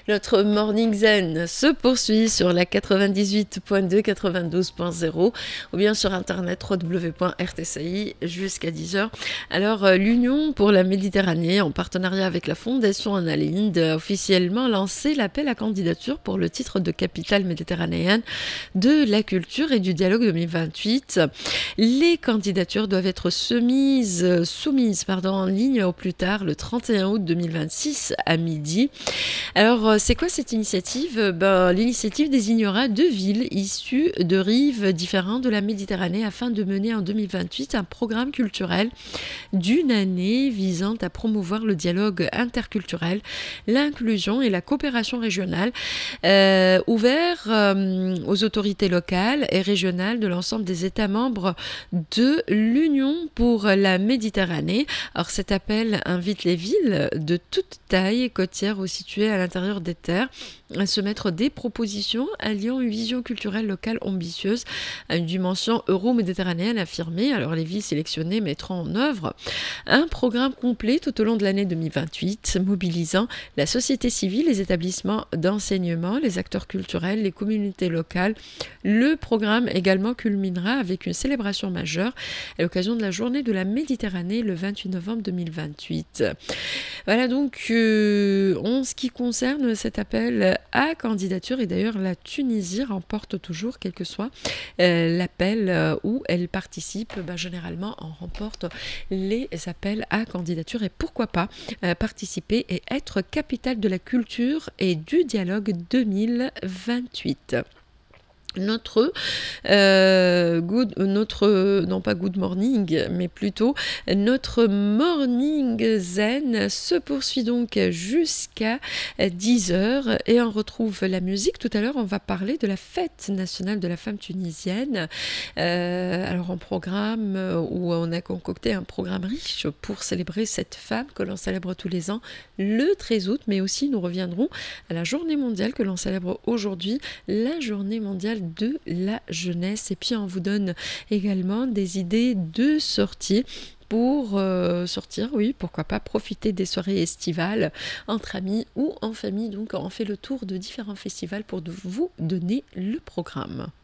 Notre Morning Zen se poursuit sur la 98.2, 92.0 ou bien sur internet www.rtci jusqu'à 10h. Alors, l'Union pour la Méditerranée, en partenariat avec la Fondation Annalinde, a officiellement lancé l'appel à candidature pour le titre de capitale méditerranéenne de la culture et du dialogue 2028. Les candidatures doivent être soumises en ligne au plus tard le 31 août 2026 à midi. Alors, c'est quoi cette initiative? L'initiative désignera 2 villes issues de rives différentes de la Méditerranée afin de mener en 2028 un programme culturel d'une année visant à promouvoir le dialogue interculturel, l'inclusion et la coopération régionale, ouvert aux autorités locales et régionales de l'ensemble des États membres de l'Union pour la Méditerranée. Alors, cet appel invite les villes de toute taille côtière ou situées à l'intérieur des terres à se mettre des propositions alliant une vision culturelle locale ambitieuse à une dimension euro-méditerranéenne affirmée. Alors, les villes sélectionnées mettront en œuvre un programme complet tout au long de l'année 2028, mobilisant la société civile, les établissements d'enseignement, les acteurs culturels, les communautés locales. Le programme également culminera avec une célébration majeure à l'occasion de la journée de la Méditerranée le 28 novembre 2028. Voilà donc en ce qui concerne cet appel à candidature, et d'ailleurs la Tunisie remporte toujours, quel que soit l'appel où elle participe, généralement on remporte les appels à candidature, et pourquoi pas participer et être capitale de la culture et du dialogue 2028. Non pas good morning, mais plutôt notre morning zen se poursuit donc jusqu'à 10h et on retrouve la musique. Tout à l'heure, on va parler de la fête nationale de la femme tunisienne. Alors, un programme où on a concocté un programme riche pour célébrer cette femme que l'on célèbre tous les ans le 13 août, mais aussi nous reviendrons à la journée mondiale que l'on célèbre aujourd'hui, la journée mondiale de la jeunesse. Et puis on vous donne également des idées de sortie pour sortir, oui, pourquoi pas profiter des soirées estivales entre amis ou en famille. Donc on fait le tour de différents festivals pour vous donner le programme.